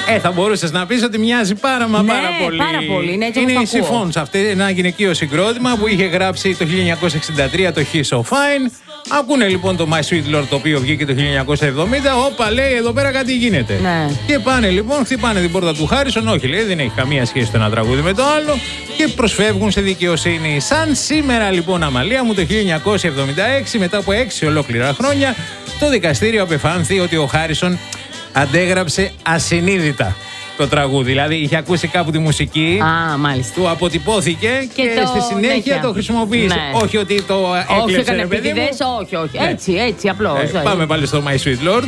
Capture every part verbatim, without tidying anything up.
Ε, θα μπορούσες να πεις ότι μοιάζει πάρα μα ναι, πάρα πολύ. Πάρα πολύ. Είναι, είναι η Siphons, αυτή, ένα γυναικείο συγκρότημα που είχε γράψει το χίλια εννιακόσια εξήντα τρία το He's So Fine. Ακούνε λοιπόν το My Sweet Lord, το οποίο βγήκε το χίλια εννιακόσια εβδομήντα. Όπα, λέει, εδώ πέρα κάτι γίνεται. Ναι. Και πάνε λοιπόν, χτυπάνε την πόρτα του Χάρισον. Όχι, λέει, δεν έχει καμία σχέση το ένα τραγούδι με το άλλο. Και προσφεύγουν σε δικαιοσύνη. Σαν σήμερα λοιπόν, Αμαλία μου, το χίλια εννιακόσια εβδομήντα έξι, μετά από έξι ολόκληρα χρόνια, το δικαστήριο απεφάνθη ότι ο Χάρισον αντέγραψε ασυνείδητα το τραγούδι. Δηλαδή είχε ακούσει κάπου τη μουσική, Α, μάλιστα. του αποτυπώθηκε και, και το... στη συνέχεια ναι, το χρησιμοποίησε. Ναι. Όχι ότι το έκλεψε. Όχι, έκανε επίτηδες, όχι, όχι. Ναι. Έτσι, έτσι, απλώς. Ε, πάμε πάλι στο My Sweet Lord.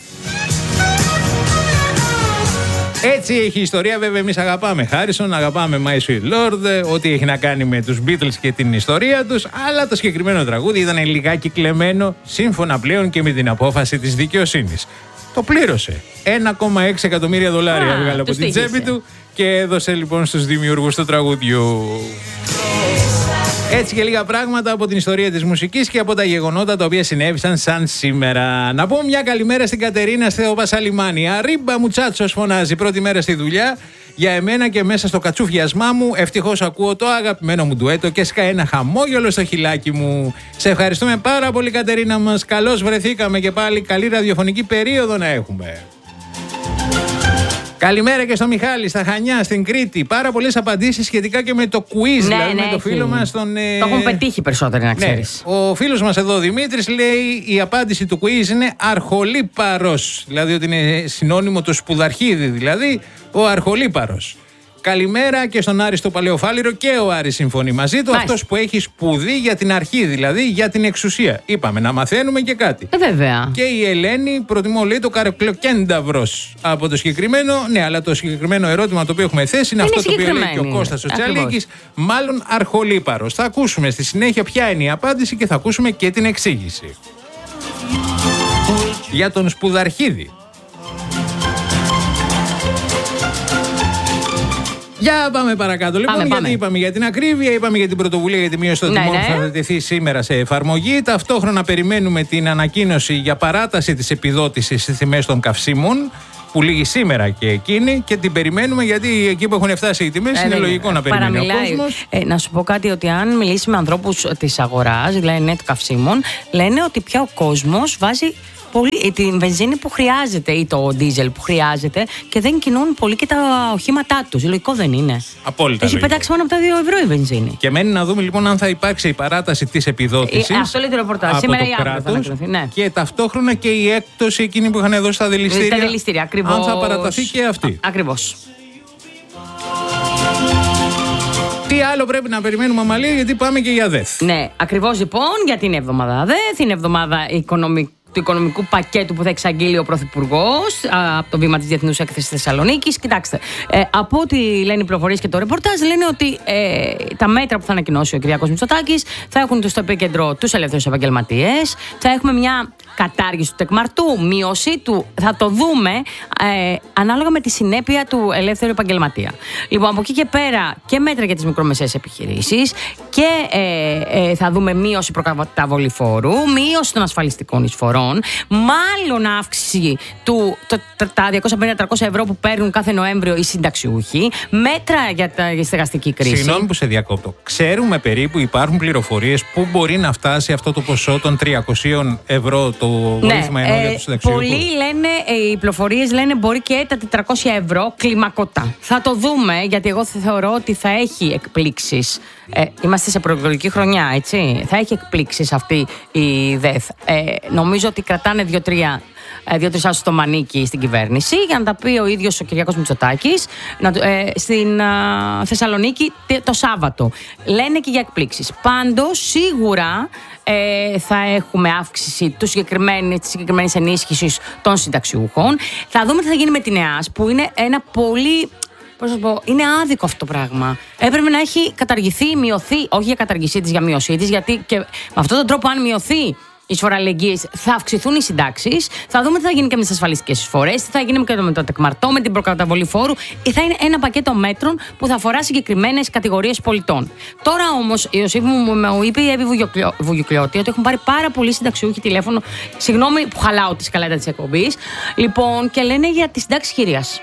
Έτσι έχει η ιστορία. Βέβαια, εμείς αγαπάμε Χάρισον, αγαπάμε My Sweet Lord, ό,τι έχει να κάνει με τους Beatles και την ιστορία τους. Αλλά το συγκεκριμένο τραγούδι ήταν λιγάκι κλεμμένο, σύμφωνα πλέον και με την απόφαση της δικαιοσύνης. Το πλήρωσε. ένα κόμμα έξι εκατομμύρια δολάρια έβγαλε από την τσέπη του και έδωσε λοιπόν στους δημιουργούς του τραγουδιού. Έτσι και λίγα πράγματα από την ιστορία της μουσικής και από τα γεγονότα τα οποία συνέβησαν σαν σήμερα. Να πω μια καλημέρα στην Κατερίνα Θεοπάσα Λιμάνι. Αρίμπα μουτσάτσος φωνάζει, πρώτη μέρα στη δουλειά. Για εμένα και μέσα στο κατσούφιασμά μου, ευτυχώς ακούω το αγαπημένο μου ντουέτο και σκάει ένα χαμόγελο στο χιλάκι μου. Σε ευχαριστούμε πάρα πολύ, Κατερίνα μας. Καλώς βρεθήκαμε και πάλι. Καλή ραδιοφωνική περίοδο να έχουμε. Καλημέρα και στο Μιχάλη, στα Χανιά, στην Κρήτη. Πάρα πολλές απαντήσεις σχετικά και με το quiz, ναι, δηλαδή ναι, με το φίλο μας τον. Το έχουν πετύχει περισσότερο, να ξέρεις. Ναι. Ο φίλος μας εδώ, Δημήτρης, λέει η απάντηση του quiz είναι αρχολίπαρος. Δηλαδή ότι είναι συνώνυμο του σπουδαρχίδι, δηλαδή ο αρχολίπαρος. Καλημέρα και στον Άρη στο Παλαιοφάλιρο, και ο Άρης συμφωνεί μαζί του. Αυτός που έχει σπουδή για την αρχή, δηλαδή για την εξουσία. Είπαμε να μαθαίνουμε και κάτι. Ε, βέβαια. Και η Ελένη προτιμώ, λέει, το καρεκλοκένταυρος από το συγκεκριμένο. Ναι, αλλά το συγκεκριμένο ερώτημα το οποίο έχουμε θέσει είναι, είναι αυτό το οποίο λέει και ο Κώστας ο Τσαλίκης. Μάλλον αρχολίπαρος. Θα ακούσουμε στη συνέχεια ποια είναι η απάντηση και θα ακούσουμε και την εξήγηση. Για τον σπουδαρχίδη. Για πάμε παρακάτω. Λοιπόν, πάμε, γιατί πάμε. είπαμε για την ακρίβεια, είπαμε για την πρωτοβουλία για τη μείωση των ναι, τιμών ναι. που θα τεθεί σήμερα σε εφαρμογή. Ταυτόχρονα περιμένουμε την ανακοίνωση για παράταση της επιδότησης στις τιμές των καυσίμων, που λήγει σήμερα και εκείνη, και την περιμένουμε γιατί εκεί που έχουν φτάσει οι τιμές ε, είναι λογικό να περιμένει παραμιλάει. ο κόσμος. Ε, να σου πω κάτι, ότι αν μιλήσει με ανθρώπους της αγοράς, δηλαδή net καυσίμων, λένε ότι πια ο κόσμος βάζει πολύ, την βενζίνη που χρειάζεται ή το ντίζελ που χρειάζεται και δεν κινούν πολύ και τα οχήματά τους. Λογικό δεν είναι. Απόλυτα. Έχει λογικό. πετάξει πάνω από τα δύο ευρώ η βενζίνη. Και μένει να δούμε λοιπόν αν θα υπάρξει η παράταση της επιδότησης. Ε, αυτό λέει το ρεπορτάζ. Από Σήμερα το ή αύριο θα κράτος, ανακοινωθεί. Ναι. Και ταυτόχρονα και η έκπτωση εκείνη που είχαν δώσει στα δηληστήρια. Τα δηληστήρια, ακριβώς. Αν θα παραταθεί και αυτή. Ακριβώς. Τι άλλο πρέπει να περιμένουμε, Αμαλία, γιατί πάμε και για ΔΕΘ. Ναι, ακριβώς λοιπόν, γιατί είναι εβδομάδα ΔΕΘ, είναι εβδομάδα οικονομική. Του οικονομικού πακέτου που θα εξαγγείλει ο Πρωθυπουργός από το βήμα της Διεθνούς Έκθεσης Θεσσαλονίκης. Κοιτάξτε, ε, από ό,τι λένε οι πληροφορίες και το ρεπορτάζ, λένε ότι ε, τα μέτρα που θα ανακοινώσει ο Κυριάκος Μητσοτάκης θα έχουν στο επίκεντρο τους ελεύθερους επαγγελματίες, θα έχουμε μια κατάργηση του τεκμαρτού, μείωση του, θα το δούμε ε, ανάλογα με τη συνέπεια του ελεύθερου επαγγελματία. Λοιπόν, από εκεί και πέρα και μέτρα για τις μικρομεσαίες επιχειρήσεις και ε, ε, θα δούμε μείωση προκαταβολή φόρου, μείωση των ασφαλιστικών εισφορών. Μάλλον αύξηση του, το, τα διακόσια πενήντα με τριακόσια ευρώ που παίρνουν κάθε Νοέμβριο οι συνταξιούχοι. Μέτρα για, τα, για τη στεγαστική κρίση. Συγγνώμη που σε διακόπτω. Ξέρουμε περίπου, υπάρχουν πληροφορίες πού μπορεί να φτάσει αυτό το ποσό των τριακόσια ευρώ το βοήθημα, ναι, ενώ ε, για τους συνταξιούχους. Πολλοί λένε, οι πληροφορίες λένε μπορεί και τα τετρακόσια ευρώ κλιμακωτά. Θα το δούμε, γιατί εγώ θεωρώ ότι θα έχει εκπλήξεις. Ε, είμαστε σε προεκλογική χρονιά, έτσι. Θα έχει εκπλήξεις αυτή η ΔΕΘ. Ε, νομίζω ότι κρατάνε δύο-τρία δύο-τρεις άσους στο μανίκι στην κυβέρνηση για να τα πει ο ίδιος ο Κυριάκος Μητσοτάκης ε, στην α, Θεσσαλονίκη το Σάββατο. Λένε και για εκπλήξεις. Πάντως σίγουρα ε, θα έχουμε αύξηση του συγκεκριμένη, της συγκεκριμένης ενίσχυσης των συνταξιούχων. Θα δούμε τι θα γίνει με την ΕΑΣ, που είναι ένα πολύ... Πώς θα πω, είναι άδικο αυτό το πράγμα. Έπρεπε να έχει καταργηθεί, μειωθεί, όχι για καταργησή της, για μείωσή της, γιατί και με αυτόν τον τρόπο, αν μειωθεί η εισφορά αλληλεγγύης, θα αυξηθούν οι συντάξεις. Θα δούμε τι θα γίνει και με τις ασφαλιστικές εισφορές, τι θα γίνει και με το τεκμαρτό, με την προκαταβολή φόρου. Θα είναι ένα πακέτο μέτρων που θα αφορά συγκεκριμένες κατηγορίες πολιτών. Τώρα όμως, η Ιωσήφ μου είπε η Εύη Βουγιουκλιώτη ότι έχουν πάρει πάρα πολλοί συνταξιούχοι τηλέφωνο. Συγγνώμη που χαλάω τη σκαλέτα της εκπομπής. Λοιπόν, και λένε για τη συντάξη χειρίας.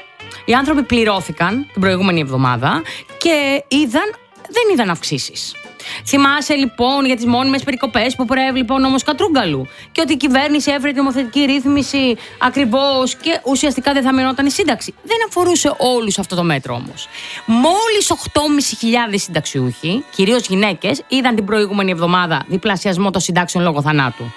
Οι άνθρωποι πληρώθηκαν την προηγούμενη εβδομάδα και είδαν, δεν είδαν αυξήσεις. Θυμάσαι λοιπόν για τις μόνιμες περικοπές που προέβλεπε ο νόμος Κατρούγκαλου και ότι η κυβέρνηση έφερε τη νομοθετική ρύθμιση ακριβώς και ουσιαστικά δεν θα μειωνόταν η σύνταξη. Δεν αφορούσε όλους αυτό το μέτρο όμως. Μόλις οκτώ χιλιάδες πεντακόσιοι συνταξιούχοι, κυρίως γυναίκες, είδαν την προηγούμενη εβδομάδα διπλασιασμό των συντάξεων λόγω θανάτου.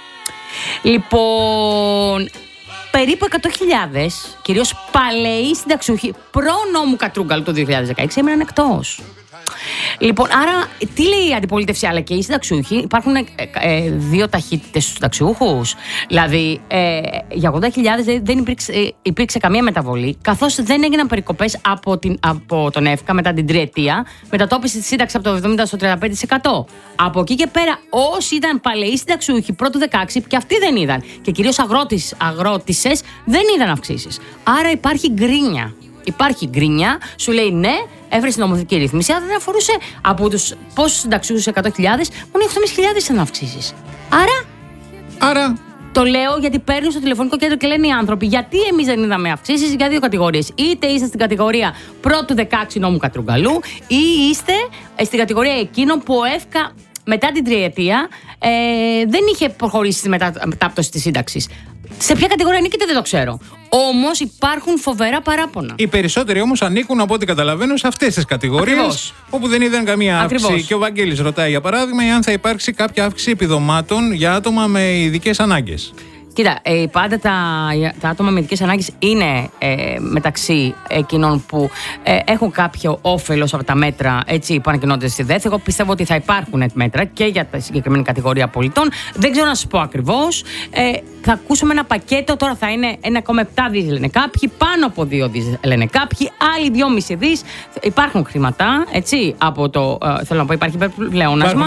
Λοιπόν, περίπου εκατό χιλιάδες, κυρίως παλαιοί συνταξιούχοι προ-νόμου Κατρούγκαλου το δύο χιλιάδες δεκαέξι, έμειναν εκτός. Λοιπόν, άρα τι λέει η αντιπολίτευση αλλά και οι συνταξιούχοι? Υπάρχουν ε, ε, δύο ταχύτητες στους συνταξιούχους. Δηλαδή, ε, για ογδόντα χιλιάδες δεν υπήρξε, ε, υπήρξε καμία μεταβολή, καθώς δεν έγιναν περικοπές από, την, από τον ΕΦΚΑ μετά την τριετία, μετατόπιση της σύνταξης από το εβδομήντα στο τριάντα πέντε τοις εκατό. Από εκεί και πέρα, όσοι ήταν παλαιοί συνταξιούχοι πρώτου δεκαέξι, και αυτοί δεν είδαν. Και κυρίως αγρότης, αγρότησες δεν είδαν αυξήσεις. Άρα υπάρχει γκρίνια. Υπάρχει γκρίνια, σου λέει ναι, έφερε στην νομοθετική ρύθμιση, αλλά δεν αφορούσε από τους πόσους συνταξιούχους, εκατό χιλιάδες, μόνο οκτώ χιλιάδες πεντακόσιοι ήταν αυξήσεις. Άρα. Άρα. Το λέω γιατί παίρνουν στο τηλεφωνικό κέντρο και λένε οι άνθρωποι, γιατί εμείς δεν είδαμε αυξήσεις για δύο κατηγορίες. Είτε είστε στην κατηγορία πρώτου δεκαέξι νόμου Κατρούγκαλου, ή είστε στην κατηγορία εκείνων που ο ΕΦΚΑ μετά την τριετία ε, δεν είχε προχωρήσει στη μετάπτωση της σύνταξης. Σε ποια κατηγορία ανήκετε δεν το ξέρω. Όμως υπάρχουν φοβερά παράπονα. Οι περισσότεροι όμως ανήκουν, από ό,τι καταλαβαίνω, σε αυτές τις κατηγορίες όπου δεν είδαν καμία αύξηση. Ακριβώς. Και ο Βαγγέλης ρωτάει, για παράδειγμα, αν θα υπάρξει κάποια αύξηση επιδομάτων για άτομα με ειδικές ανάγκες. Κοίτα, ε, πάντα τα, τα άτομα με ειδικές ανάγκες είναι ε, μεταξύ εκείνων που ε, έχουν κάποιο όφελος από τα μέτρα, έτσι, που ανακοινώνται στη ΔΕΘ. Εγώ πιστεύω ότι θα υπάρχουν μέτρα και για τη συγκεκριμένη κατηγορία πολιτών. Δεν ξέρω να σας πω ακριβώς. Ε, θα ακούσουμε ένα πακέτο, τώρα θα είναι ένα κόμμα επτά δις λένε κάποιοι, πάνω από δύο δις λένε κάποιοι, άλλοι δυόμισι δις. Υπάρχουν χρήματα, έτσι, από το, ε, θέλω να πω, υπάρχει πλεόνασμα.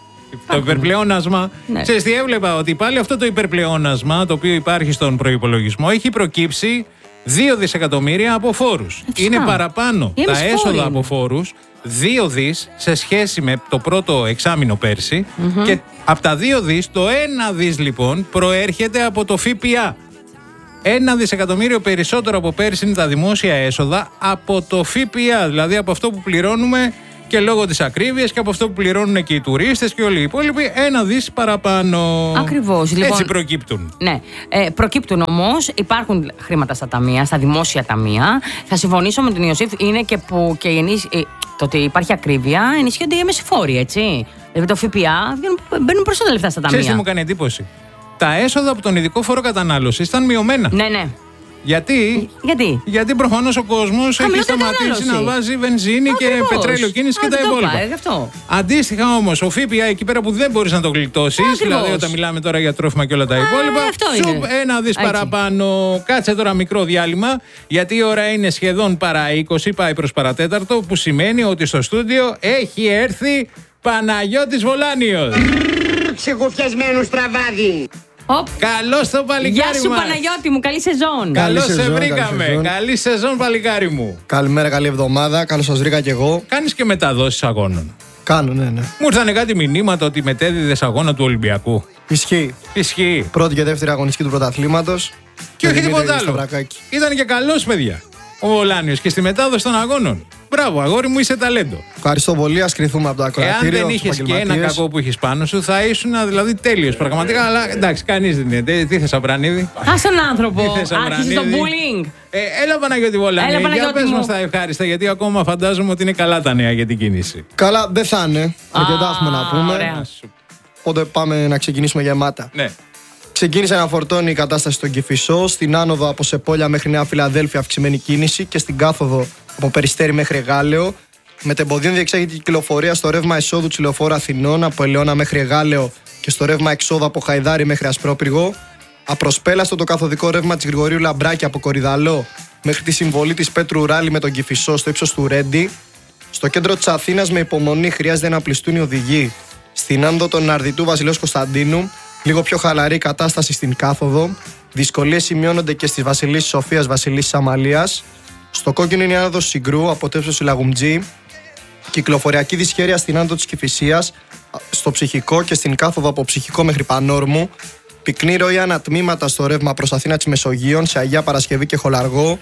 Το υπερπλεόνασμα. Ναι. Ξέρεις τι έβλεπα, ότι πάλι αυτό το υπερπλεόνασμα το οποίο υπάρχει στον προϋπολογισμό έχει προκύψει δύο δισεκατομμύρια από φόρους. Φυσικά. Είναι παραπάνω τα έσοδα είναι. από φόρους, δύο δις σε σχέση με το πρώτο εξάμηνο πέρσι, mm-hmm. και από τα δύο δις το ένα δις λοιπόν προέρχεται από το ΦΠΑ. Ένα δισεκατομμύριο περισσότερο από πέρσι είναι τα δημόσια έσοδα από το ΦΠΑ, δηλαδή από αυτό που πληρώνουμε και λόγω της ακρίβειας και από αυτό που πληρώνουν και οι τουρίστες και όλοι οι υπόλοιποι, ένα δις παραπάνω. Ακριβώς. Έτσι λοιπόν, προκύπτουν. Ναι. Ε, προκύπτουν όμως, υπάρχουν χρήματα στα ταμεία, στα δημόσια ταμεία. Θα συμφωνήσω με τον Ιωσήφ, είναι και που και ενίσ... ε, το ότι υπάρχει ακρίβεια, ενισχύονται οι έμεσοι φόροι, έτσι. Δηλαδή το ΦΠΑ μπαίνουν περισσότερα λεφτά στα ταμεία. Ξέρεις τι μου κάνει εντύπωση? Τα έσοδα από τον ειδικό φόρο κατανάλωσης ήταν μειωμένα. Ναι, ναι. Γιατί? Γιατί? Γιατί προφανώς ο κόσμος έχει σταματήσει να βάζει βενζίνη. Ακριβώς. Και πετρέλαιο κίνηση και τα υπόλοιπα. Αντίστοιχα όμως, ο ΦΠΑ εκεί πέρα που δεν μπορείς να το γλιτώσεις, δηλαδή όταν μιλάμε τώρα για τρόφιμα και όλα τα υπόλοιπα, σουπ, ένα δις παραπάνω. Κάτσε τώρα μικρό διάλειμμα, γιατί η ώρα είναι σχεδόν παρά είκοσι, πάει προς παρατέταρτο, που σημαίνει ότι στο στούντιο έχει έρθει Παναγιώτης Βολάνιος. Ξεχουφιασμένος τραβάδι. Καλώς το παλικάρι μας. Γεια σου Παναγιώτη μου, καλή σεζόν. Καλώς σε βρήκαμε. Καλή, καλή σεζόν παλικάρι μου. Καλημέρα, καλή εβδομάδα. Καλώς σας βρήκα κι εγώ. Κάνεις και μεταδόσεις αγώνων? Κάνω, ναι, ναι. Μου ήρθανε κάτι μηνύματα ότι μετέδιδες αγώνα του Ολυμπιακού. Ισχύει. Ισχύει. Πρώτη και δεύτερη αγωνιστική του πρωταθλήματος. Και όχι τίποτα άλλο. Ήταν και καλός, παιδιά, ο Βολάνιος και στη μετάδοση των αγώνων. Μπράβο, αγόρι μου, είσαι ταλέντο. Ευχαριστώ πολύ. Ας κρυθούμε από το ακροατήριο. Εάν δεν είχες και ένα κακό που είχες πάνω σου, θα ήσουν δηλαδή τέλειος πραγματικά. Αλλά εντάξει, κανείς δεν είναι. Τι θες, Απρανίδη? Ας τον άνθρωπο. Άρχισε το bullying. Ε, έλα Παναγιώτη Βολάνη. Για πες μας τα ευχάριστα, γιατί ακόμα φαντάζομαι ότι είναι καλά τα νέα για την κίνηση. Καλά, δεν θα είναι. Αρκετά έχουμε να πούμε. Ωραία. Οπότε πάμε να ξεκινήσουμε γεμάτα. Ναι. Ξεκίνησε να φορτώνει η κατάσταση στον Κηφισό, στην άνοδο από Σεπόλια μέχρι Νέα Φιλαδέλφια αυξημένη κίνηση και στην κάθοδο από Περιστέρι μέχρι Εγάλεο. Μετεμποδίων διεξάγεται η κυκλοφορία στο ρεύμα εισόδου της Λεωφόρου Αθηνών από Ελαιώνα μέχρι Εγάλεο και στο ρεύμα εξόδου από Χαϊδάρι μέχρι Ασπρόπυργο. Απροσπέλαστο το καθοδικό ρεύμα της Γρηγορίου Λαμπράκη από Κορυδαλό μέχρι τη συμβολή της Πέτρου Ράλη με τον Κηφισό στο ύψος του Ρέντι. Στο κέντρο της Αθήνας με υπομονή χρειάζεται να πληστούν οι οδηγοί. Στην άνοδο των Αρδιτού Βασιλέως Κωνσταντίνου, λίγο πιο χαλαρή κατάσταση στην κάθοδο. Δυσκολίες σημειώνονται και στις Βασιλής Σοφίας Βασιλής Αμαλίας. Στο κόκκινο είναι η άνοδος Συγκρού από Τέψωση Λαγουμτζή. Κυκλοφοριακή δυσχέρεια στην άνοδο της Κηφισίας, στο Ψυχικό και στην κάθοδο από Ψυχικό μέχρι Πανόρμου. Πυκνή ροή ανατμήματα στο ρεύμα προς Αθήνα της Μεσογείων, σε Αγία Παρασκευή και Χολαργό.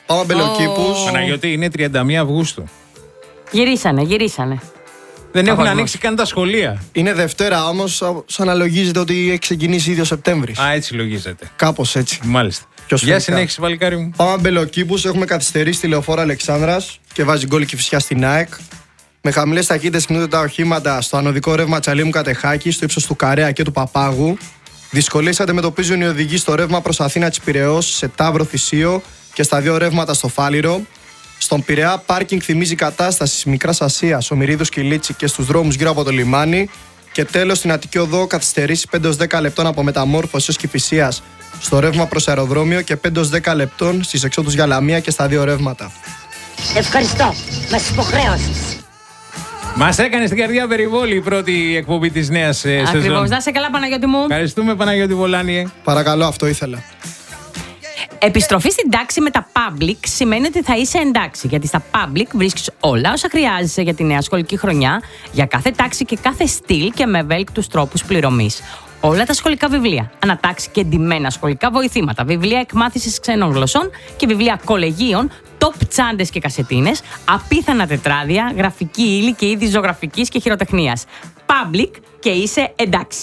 Πάμε Μπελοκήπους. Oh. Παναγιώτη, είναι τριάντα μία Αυγούστου. Γυρίσανε, γυρίσανε. Δεν έχουν κόσμος. ανοίξει καν τα σχολεία. Είναι Δευτέρα όμως, σαν να λογίζεται ότι έχει ξεκινήσει ήδη ο Σεπτέμβρης. Α, έτσι λογίζεται. Κάπως έτσι. Μάλιστα. Πιο Γεια σφαιρικά. συνέχιση, παλικάρι μου. Πάμε Μπελοκήπους, έχουμε καθυστερήσει τη Λεωφόρο Αλεξάνδρας και βάζει γκολ η Κηφισιά στην ΑΕΚ. Με χαμηλές ταχύτητες κινούνται τα οχήματα στο ανωδικό ρεύμα Τσαλίμου Κατεχάκη, στο ύψος του Καρέα και του Παπάγου. Δυσκολίες αντιμετωπίζουν οι οδηγοί στο ρεύμα προς Αθήνα Τσιπηρεώς, σε Ταύρο Θησίο και στα δύο ρεύματα στο Φάληρο. Στον Πειραιά, πάρκινγκ θυμίζει κατάσταση Μικράς Ασίας, Ομηρίδους και Λίτσι και στους δρόμους γύρω από το λιμάνι. Και τέλος, στην Αττική Οδό, καθυστερήσει πέντε έως δέκα λεπτών από Μεταμόρφωση έως Κηφισίας στο ρεύμα προς αεροδρόμιο και πέντε έως δέκα λεπτών στις εξόδους για Λαμία και στα δύο ρεύματα. Ευχαριστώ. Μας υποχρέωσες. Μας έκανε στην καρδιά περιβόλη η πρώτη εκπομπή της νέας σεζόν. Ακριβώς. Να σε καλά, Παναγιώτη μου. Ευχαριστούμε, Παναγιώτη Βολάνιε. Παρακαλώ, αυτό ήθελα. Επιστροφή στην τάξη με τα public σημαίνει ότι θα είσαι εντάξει. Γιατί στα public βρίσκεις όλα όσα χρειάζεσαι για τη νέα σχολική χρονιά, για κάθε τάξη και κάθε στυλ και με ευέλικτους τρόπους πληρωμής. Όλα τα σχολικά βιβλία, ανατάξει και εντυμμένα σχολικά βοηθήματα, βιβλία εκμάθησης ξένων γλωσσών και βιβλία κολεγίων, top τσάντες και κασετίνες, απίθανα τετράδια, γραφική ύλη και είδη ζωγραφικής και χειροτεχνίας. Public και είσαι εντάξει.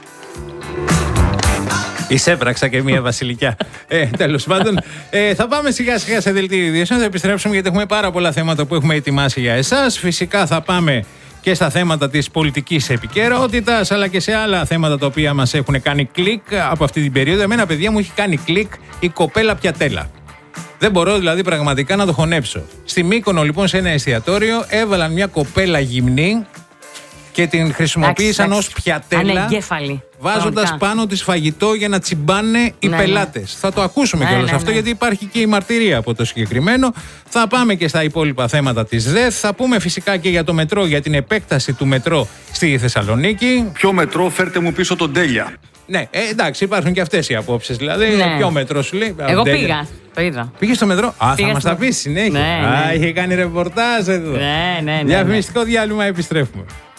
Εισέπραξα και μία βασιλικιά. ε, τέλος πάντων, ε, θα πάμε σιγά σιγά σε δελτίο ειδήσεων. Θα επιστρέψουμε γιατί έχουμε πάρα πολλά θέματα που έχουμε ετοιμάσει για εσάς. Φυσικά θα πάμε και στα θέματα της πολιτικής επικαιρότητας, αλλά και σε άλλα θέματα τα οποία μας έχουν κάνει κλικ από αυτή την περίοδο. Εμένα, παιδιά, μου έχει κάνει κλικ η κοπέλα Πιατέλα. Δεν μπορώ δηλαδή πραγματικά να το χωνέψω. Στη Μύκονο, λοιπόν, σε ένα εστιατόριο έβαλαν μια κοπέλα γυμνή και την χρησιμοποίησαν ως πιατέλα, ανεγκέφαλη. βάζοντας Πραγματικά. πάνω της φαγητό για να τσιμπάνε οι Ναι, πελάτες. Θα το ακούσουμε Ναι, κιόλας ναι, αυτό, ναι. γιατί υπάρχει και η μαρτυρία από το συγκεκριμένο. Θα πάμε και στα υπόλοιπα θέματα της ΔΕΘ. Θα πούμε φυσικά και για το μετρό, για την επέκταση του μετρό στη Θεσσαλονίκη. Ποιο μετρό, φέρτε μου πίσω τον Τέλεια. Ναι, ε, εντάξει, υπάρχουν και αυτές οι απόψεις. Δηλαδή, Ναι. ποιο μετρό σου λέει. Εγώ Τέλεια. πήγα. Το είδα. Πήγε στο μετρό. Α, Πήγα θα μας στο- τα πεις συνέχεια. Ναι, Α, ναι. είχε κάνει ρεπορτάζ εδώ. Ναι, ναι, ναι, ναι. Διαφημιστικό διάλειμμα, επιστρέφουμε.